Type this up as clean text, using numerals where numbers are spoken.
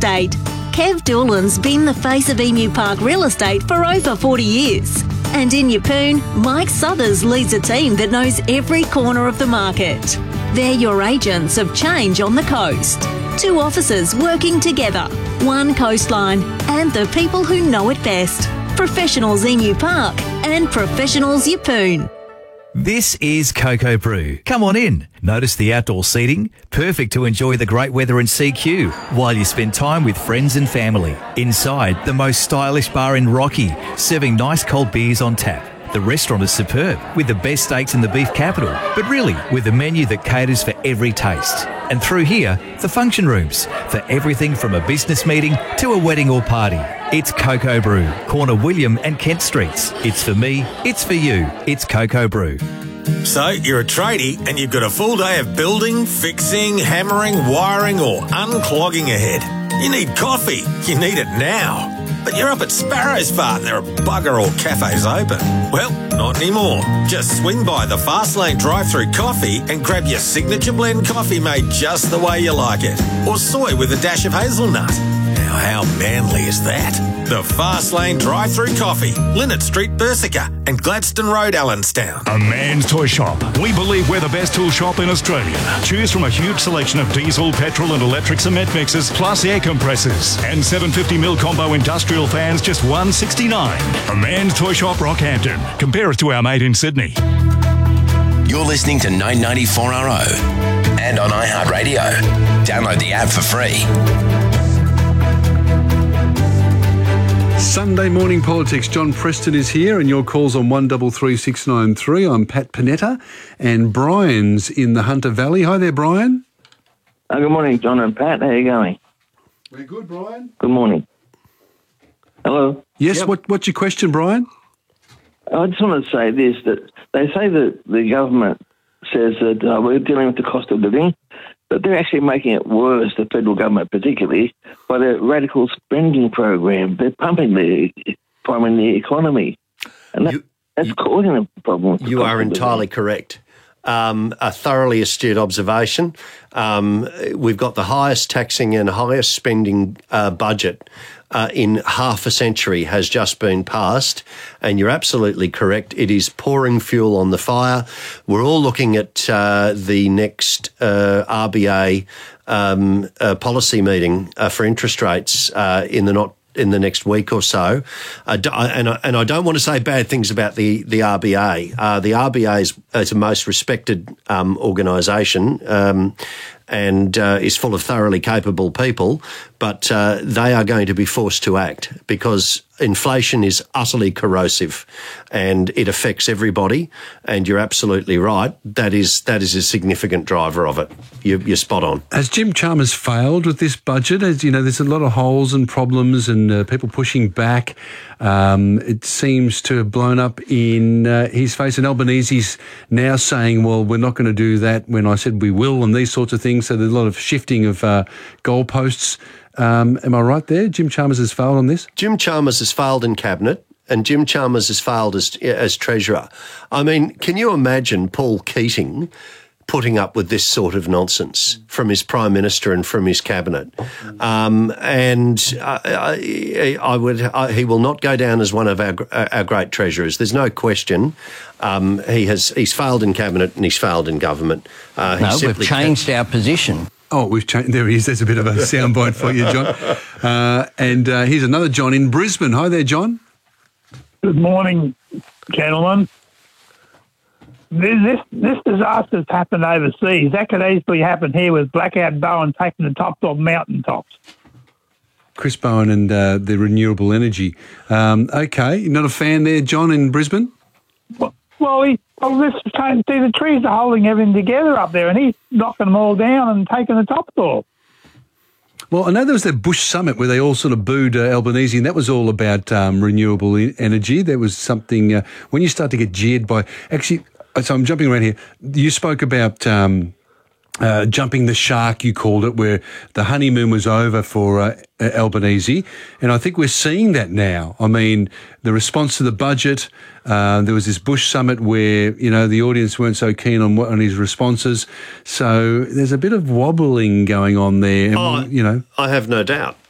estate. Kev Doolan's been the face of Emu Park Real Estate for over 40 years. And in Yeppoon, Mike Southers leads a team that knows every corner of the market. They're your agents of change on the coast. 2 officers working together, 1 coastline, and the people who know it best. Professionals Emu Park and Professionals Yeppoon. This is Cocoa Brew. Come on in. Notice the outdoor seating? Perfect to enjoy the great weather in CQ while you spend time with friends and family. Inside, the most stylish bar in Rocky, serving nice cold beers on tap. The restaurant is superb, with the best steaks in the beef capital, but really with a menu that caters for every taste. And through here, the function rooms, for everything from a business meeting to a wedding or party. It's Cocoa Brew, corner William and Kent Streets. It's for me, it's for you, it's Cocoa Brew. So, you're a tradie and you've got a full day of building, fixing, hammering, wiring or unclogging ahead. You need coffee. You need it now. But you're up at Sparrow's Farm. There are bugger all cafes open. Well, not anymore. Just swing by the Fastlane drive-through coffee and grab your signature blend coffee made just the way you like it. Or soy with a dash of hazelnut. Now, how manly is that? The Fastlane drive-through coffee. Linnet Street, Bersica and Gladstone Road, Allenstown. A Man's Toy Shop. We believe we're the best tool shop in Australia. Choose from a huge selection of diesel, petrol and electric cement mixers, plus air compressors. And 750mm combo industrial fans, just $169. A Man's Toy Shop, Rockhampton. Compare us to our mate in Sydney. You're listening to 994RO and on iHeartRadio. Download the app for free. Sunday morning politics. John Preston is here and your calls on 133693. I'm Pat Panetta and Brian's in the Hunter Valley. Hi there, Brian. Good morning, John and Pat. How are you going? We're good, Brian. Good morning. Hello? Yes, Yep. What's your question, Brian? I just want to say this, that they say that the government says that we're dealing with the cost of living, but they're actually making it worse, the federal government particularly, by their radical spending program. They're pumping the economy. And that's causing a problem. You are entirely correct. A thoroughly astute observation. We've got the highest taxing and highest spending budget in half a century has just been passed, and you're absolutely correct. It is pouring fuel on the fire. We're all looking at the next RBA policy meeting for interest rates in the next week or so, and I don't want to say bad things about the RBA. The RBA is a most respected organisation and is full of thoroughly capable people, but they are going to be forced to act because inflation is utterly corrosive and it affects everybody. And you're absolutely right. That is a significant driver of it. You're spot on. Has Jim Chalmers failed with this budget? As you know, there's a lot of holes and problems and people pushing back. It seems to have blown up in his face. And Albanese's now saying, well, we're not going to do that when I said we will, and these sorts of things. So there's a lot of shifting of goalposts. Am I right there? Jim Chalmers has failed on this? Jim Chalmers has failed in Cabinet and Jim Chalmers has failed as Treasurer. I mean, can you imagine Paul Keating putting up with this sort of nonsense from his Prime Minister and from his Cabinet? He will not go down as one of our great treasurers. There's no question. He's failed in Cabinet and he's failed in government. We've changed our position. Oh, we've changed. There he is. There's a bit of a soundbite for you, John. And here's another John in Brisbane. Hi there, John. Good morning, gentlemen. This disaster's happened overseas. That could easily happen here with Blackout Bowen taking the tops off mountaintops. Chris Bowen and the renewable energy. Okay, you're not a fan there, John, in Brisbane? The trees are holding everything together up there, and he's knocking them all down and taking the tops off. Well, I know there was that Bush summit where they all sort of booed Albanese, and that was all about renewable energy. There was something, when you start to get jeered by... Actually, so I'm jumping around here. You spoke about jumping the shark, you called it, where the honeymoon was over for Albanese. And I think we're seeing that now. I mean, the response to the budget, there was this Bush summit where, you know, the audience weren't so keen on his responses. So there's a bit of wobbling going on there. And, I have no doubt.